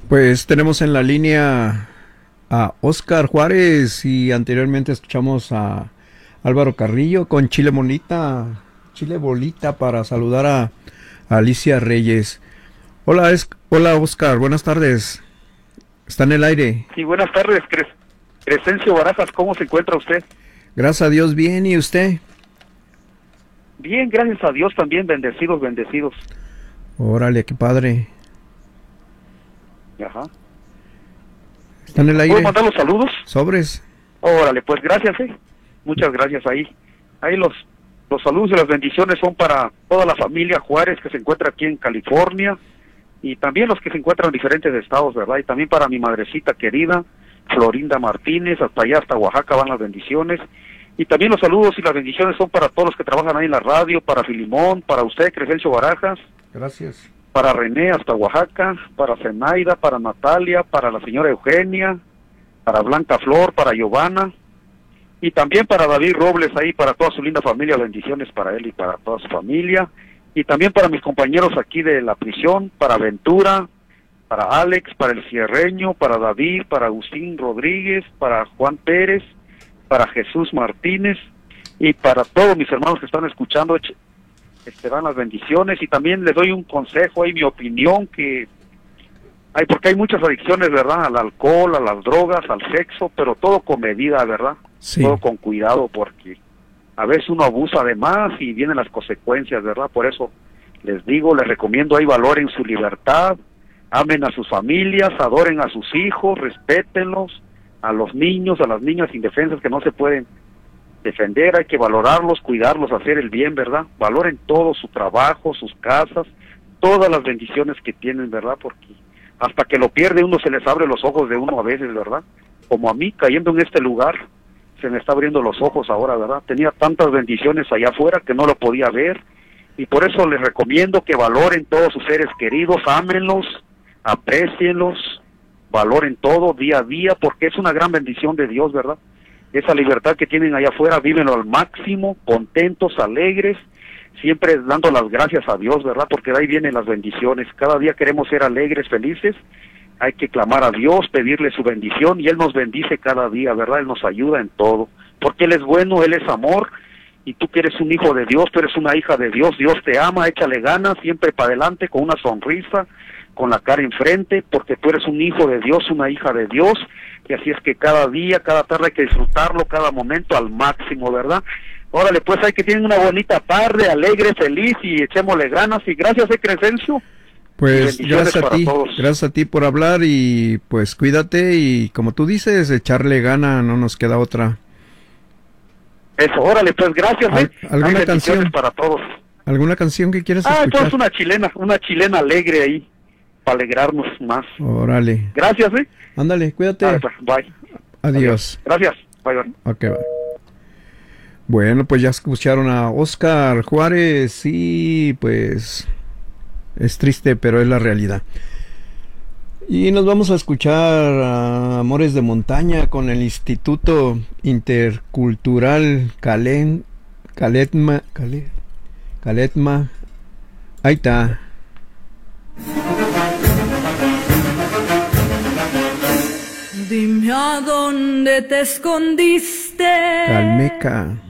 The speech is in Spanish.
Pues tenemos en la línea a Óscar Juárez y anteriormente escuchamos a Álvaro Carrillo con Chile Bolita para saludar a Alicia Reyes. Hola Óscar, buenas tardes. Está en el aire. Sí, buenas tardes, Crescencio Barajas, ¿cómo se encuentra usted? Gracias a Dios, bien, ¿y usted? Bien, gracias a Dios también, bendecidos. Órale, qué padre. Ajá. ¿Está en el aire? ¿Puedo mandar los saludos? Sobres. Órale, pues gracias, muchas gracias ahí. Ahí los saludos y las bendiciones son para toda la familia Juárez que se encuentra aquí en California y también los que se encuentran en diferentes estados, ¿verdad? Y también para mi madrecita querida, Florinda Martínez, hasta allá, hasta Oaxaca van las bendiciones. Y también los saludos y las bendiciones son para todos los que trabajan ahí en la radio, para Filimón, para usted, Crescencio Barajas. Gracias. Para René hasta Oaxaca, para Zenaida, para Natalia, para la señora Eugenia, para Blanca Flor, para Giovanna, y también para David Robles ahí, para toda su linda familia, bendiciones para él y para toda su familia, y también para mis compañeros aquí de la prisión, para Ventura, para Alex, para el Cierreño, para David, para Agustín Rodríguez, para Juan Pérez, para Jesús Martínez, y para todos mis hermanos que están escuchando, dan las bendiciones. Y también les doy un consejo y mi opinión porque hay muchas adicciones, ¿verdad? Al alcohol, a las drogas, al sexo, pero todo con medida, ¿verdad? Sí. Todo con cuidado, porque a veces uno abusa de más y vienen las consecuencias, ¿verdad? Por eso les recomiendo ahí, valoren su libertad, amen a sus familias, adoren a sus hijos, respétenlos, a los niños, a las niñas indefensas que no se pueden defender, hay que valorarlos, cuidarlos, hacer el bien, ¿verdad? Valoren todo su trabajo, sus casas, todas las bendiciones que tienen, ¿verdad? Porque hasta que lo pierde uno se les abre los ojos de uno a veces, ¿verdad? Como a mí, cayendo en este lugar, se me está abriendo los ojos ahora, ¿verdad? Tenía tantas bendiciones allá afuera que no lo podía ver, y por eso les recomiendo que valoren todos sus seres queridos, ámenlos, aprécienlos, valoren todo día a día, porque es una gran bendición de Dios, ¿verdad? Esa libertad que tienen allá afuera, vívenlo al máximo, contentos, alegres, siempre dando las gracias a Dios, ¿verdad? Porque de ahí vienen las bendiciones. Cada día queremos ser alegres, felices, hay que clamar a Dios, pedirle su bendición, y Él nos bendice cada día, ¿verdad? Él nos ayuda en todo, porque Él es bueno, Él es amor, y tú que eres un hijo de Dios, tú eres una hija de Dios, Dios te ama, échale ganas, siempre para adelante, con una sonrisa, con la cara enfrente, porque tú eres un hijo de Dios, una hija de Dios, y así es que cada día, cada tarde hay que disfrutarlo, cada momento al máximo, ¿verdad? Órale, pues hay que tener una bonita tarde, alegre, feliz, y echémosle ganas, y gracias, Crescencio. Pues gracias a ti por hablar, y pues cuídate, y como tú dices, echarle gana, no nos queda otra. Eso, órale, pues gracias, ¿Alguna canción para todos? ¿Alguna canción que quieras escuchar? Entonces una chilena alegre ahí, para alegrarnos más. Órale. Gracias, Ándale, cuídate. Pues, bye. Adiós. Gracias, bye. Ok, bye. Bueno, pues ya escucharon a Óscar Juárez y pues es triste, pero es la realidad. Y nos vamos a escuchar a Amores de Montaña con el Instituto Intercultural Caletma. Ahí está. Dime a dónde te escondiste. Calmeca.